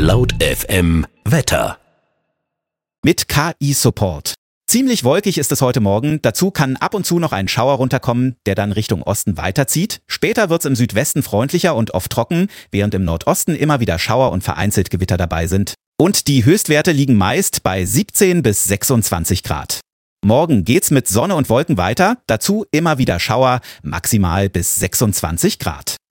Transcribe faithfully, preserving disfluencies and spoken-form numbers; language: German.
Laut F M Wetter. Mit K I-Support. Ziemlich wolkig ist es heute Morgen. Dazu kann ab und zu noch ein Schauer runterkommen, der dann Richtung Osten weiterzieht. Später wird es im Südwesten freundlicher und oft trocken, während im Nordosten immer wieder Schauer und vereinzelt Gewitter dabei sind. Und die Höchstwerte liegen meist bei siebzehn bis sechsundzwanzig Grad. Morgen geht's mit Sonne und Wolken weiter, dazu immer wieder Schauer, maximal bis sechsundzwanzig Grad.